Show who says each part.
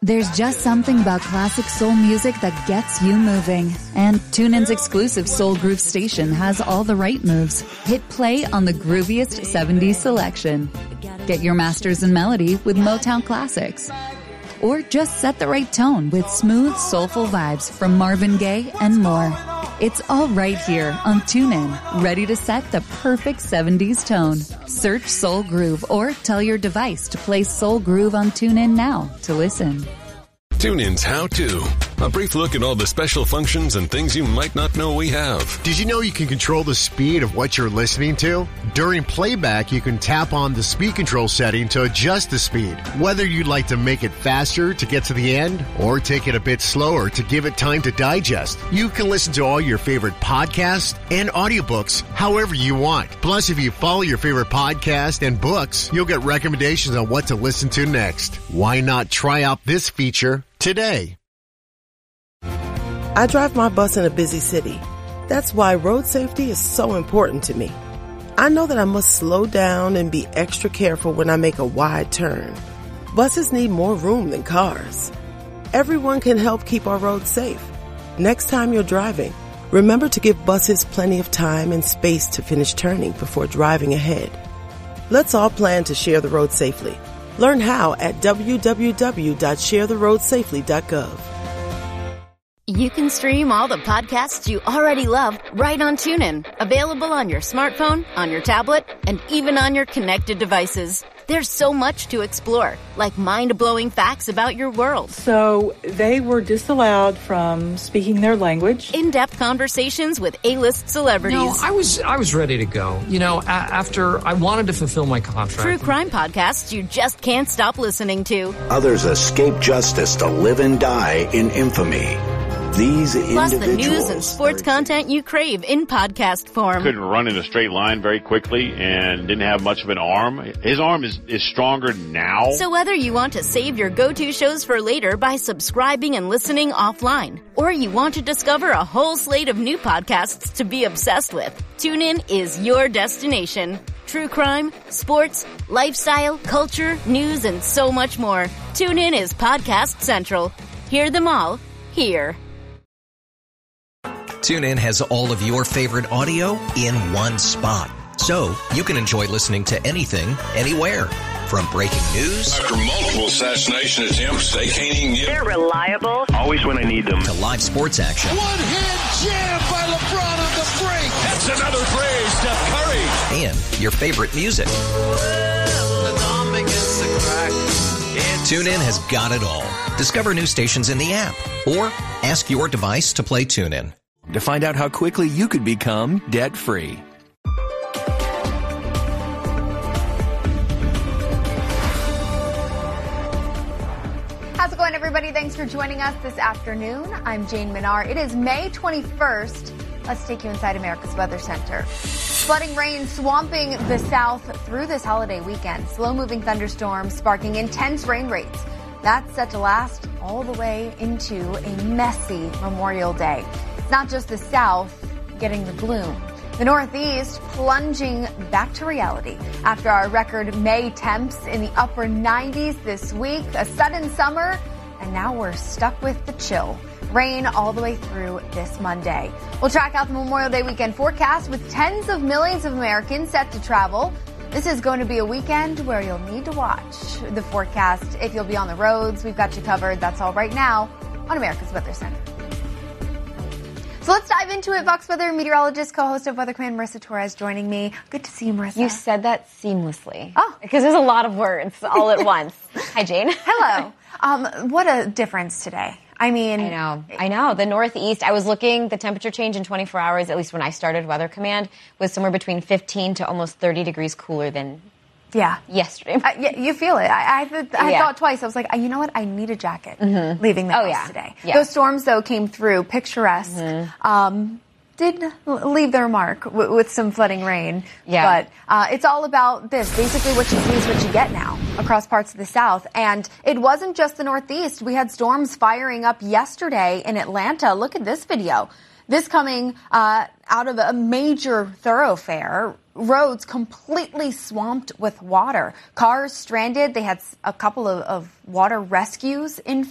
Speaker 1: There's just something about classic soul music that gets you moving. And TuneIn's exclusive Soul Groove station has all the right moves. Hit play on the grooviest 70s selection. Get your masters in melody with Motown Classics. Or just set the right tone with smooth, soulful vibes from Marvin Gaye and more. It's all right here on TuneIn, ready to set the perfect 70s tone. Search Soul Groove or tell your device to play Soul Groove on TuneIn now to listen.
Speaker 2: TuneIn's How To. A brief look at all the special functions and things you might not know we have.
Speaker 3: Did you know you can control the speed of what you're listening to? During playback, you can tap on the speed control setting to adjust the speed. Whether you'd like to make it faster to get to the end or take it a bit slower to give it time to digest, you can listen to all your favorite podcasts and audiobooks however you want. Plus, if you follow your favorite podcast and books, you'll get recommendations on what to listen to next. Why not try out this feature today?
Speaker 4: I drive my bus in a busy city. That's why road safety is so important to me. I know that I must slow down and be extra careful when I make a wide turn. Buses need more room than cars. Everyone can help keep our roads safe. Next time you're driving, remember to give buses plenty of time and space to finish turning before driving ahead. Let's all plan to share the road safely. Learn how at www.sharetheroadsafely.gov.
Speaker 5: You can stream all the podcasts you already love right on TuneIn. Available on your smartphone, on your tablet, and even on your connected devices. There's so much to explore, like mind-blowing facts about your world.
Speaker 6: So they were disallowed from speaking their language.
Speaker 5: In-depth conversations with A-list celebrities.
Speaker 7: No, I was ready to go. You know, after I wanted to fulfill my contract.
Speaker 5: True crime podcasts you just can't stop listening to.
Speaker 8: Others escape justice to live and die in infamy. These
Speaker 5: plus the news and sports content you crave in podcast form.
Speaker 9: Couldn't run in a straight line very quickly and didn't have much of an arm. His arm is stronger now.
Speaker 5: So whether you want to save your go-to shows for later by subscribing and listening offline, or you want to discover a whole slate of new podcasts to be obsessed with, TuneIn is your destination. True crime, sports, lifestyle, culture, news, and so much more. TuneIn is Podcast Central. Hear them all here.
Speaker 10: TuneIn has all of your favorite audio in one spot. So you can enjoy listening to anything, anywhere. From breaking news.
Speaker 11: After multiple assassination attempts, they can't even get...
Speaker 12: They're reliable.
Speaker 9: Always when I need them.
Speaker 10: To live sports action.
Speaker 11: One-hand jam by LeBron on the break. That's another play, Steph Curry.
Speaker 10: And your favorite music. TuneIn has got it all. Discover new stations in the app. Or ask your device to play TuneIn.
Speaker 13: To find out how quickly you could become debt-free.
Speaker 14: How's it going, everybody? Thanks for joining us this afternoon. I'm Jane Menard. It is May 21st. Let's take you inside America's Weather Center. Flooding rain swamping the south through this holiday weekend. Slow-moving thunderstorms sparking intense rain rates. That's set to last all the way into a messy Memorial Day. Not just the South getting the gloom. The Northeast plunging back to reality after our record May temps in the upper 90s this week. A sudden summer, and now we're stuck with the chill. Rain all the way through this Monday. We'll track out the Memorial Day weekend forecast with tens of millions of Americans set to travel. This is going to be a weekend where you'll need to watch the forecast. If you'll be on the roads, we've got you covered. That's all right now on America's Weather Center. So let's dive into it. Fox Weather meteorologist, co-host of Weather Command, Marissa Torres, joining me. Good to see you, Marissa.
Speaker 15: You said that seamlessly.
Speaker 14: Oh.
Speaker 15: Because there's a lot of words all at once. Hi, Jane.
Speaker 14: Hello. What a difference today. I mean...
Speaker 15: I know. The Northeast, I was looking, the temperature change in 24 hours, at least when I started Weather Command, was somewhere between 15 to almost 30 degrees cooler than yesterday.
Speaker 14: Yeah, you feel it. I thought twice. I was like, you know what? I need a jacket leaving the house today.
Speaker 15: Yeah.
Speaker 14: Those storms, though, came through. Picturesque. Did leave their mark with some flooding rain.
Speaker 15: Yeah.
Speaker 14: But it's all about this. Basically, what you see is what you get now across parts of the South. And it wasn't just the Northeast. We had storms firing up yesterday in Atlanta. Look at this video. This coming out of a major thoroughfare. Roads completely swamped with water. Cars stranded. They had a couple of water rescues in